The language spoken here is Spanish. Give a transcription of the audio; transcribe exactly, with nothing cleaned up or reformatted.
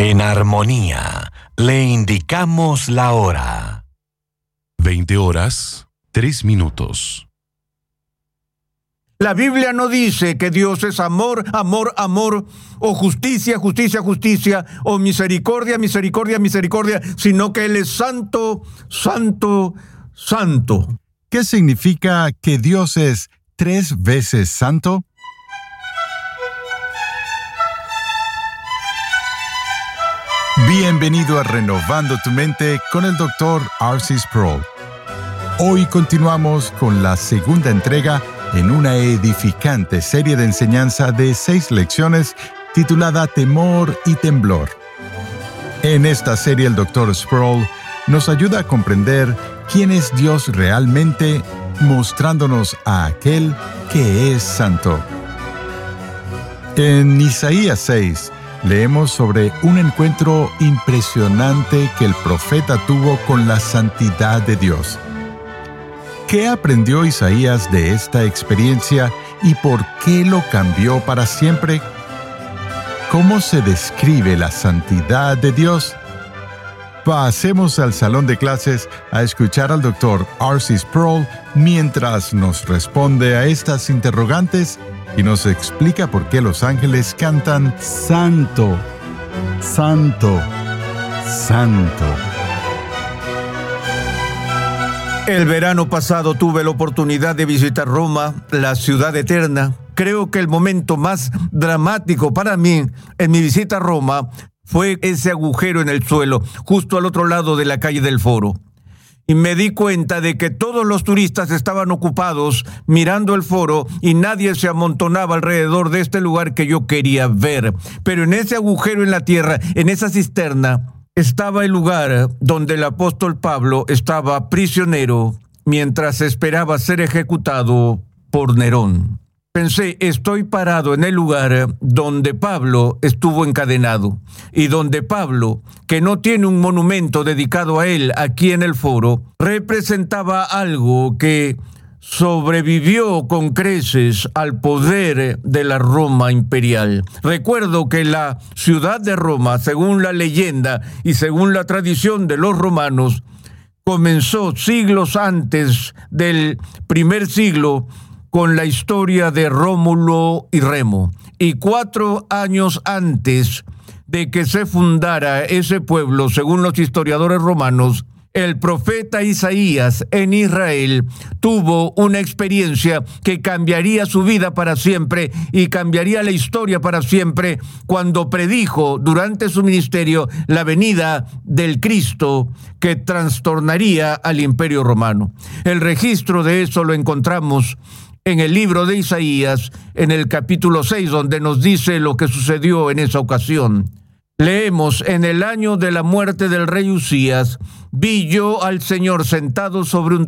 En armonía, le indicamos la hora. veinte horas, tres minutos. La Biblia no dice que Dios es amor, amor, amor, o justicia, justicia, justicia, o misericordia, misericordia, misericordia, sino que Él es santo, santo, santo. ¿Qué significa que Dios es tres veces santo? Bienvenido a Renovando tu Mente con el doctor R C Sproul. Hoy continuamos con la segunda entrega en una edificante serie de enseñanza de seis lecciones titulada Temor y Temblor. En esta serie el doctor Sproul nos ayuda a comprender quién es Dios realmente, mostrándonos a aquel que es santo. En Isaías seis, leemos sobre un encuentro impresionante que el profeta tuvo con la santidad de Dios. ¿Qué aprendió Isaías de esta experiencia y por qué lo cambió para siempre? ¿Cómo se describe la santidad de Dios? Pasemos al salón de clases a escuchar al doctor R C Sproul mientras nos responde a estas interrogantes y nos explica por qué los ángeles cantan Santo, Santo, Santo. El verano pasado tuve la oportunidad de visitar Roma, la ciudad eterna. Creo que el momento más dramático para mí en mi visita a Roma fue ese agujero en el suelo, justo al otro lado de la calle del Foro. Y me di cuenta de que todos los turistas estaban ocupados mirando el foro y nadie se amontonaba alrededor de este lugar que yo quería ver. Pero en ese agujero en la tierra, en esa cisterna, estaba el lugar donde el apóstol Pablo estaba prisionero mientras esperaba ser ejecutado por Nerón. Pensé, estoy parado en el lugar donde Pablo estuvo encadenado y donde Pablo, que no tiene un monumento dedicado a él aquí en el foro, representaba algo que sobrevivió con creces al poder de la Roma imperial. Recuerdo que la ciudad de Roma, según la leyenda y según la tradición de los romanos, comenzó siglos antes del primer siglo con la historia de Rómulo y Remo, y cuatro años antes de que se fundara ese pueblo, según los historiadores romanos, el profeta Isaías en Israel tuvo una experiencia que cambiaría su vida para siempre y cambiaría la historia para siempre cuando predijo durante su ministerio la venida del Cristo que trastornaría al Imperio Romano. El registro de eso lo encontramos en el libro de Isaías, en el capítulo seis, donde nos dice lo que sucedió en esa ocasión. Leemos, en el año de la muerte del rey Usías, vi yo al Señor sentado sobre un